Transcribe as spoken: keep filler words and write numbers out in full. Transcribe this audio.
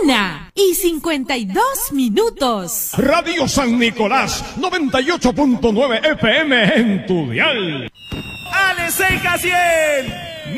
Una y cincuenta y dos minutos. Radio San Nicolás, noventa y ocho punto nueve F M en tu dial. ¡Ale Seca cien!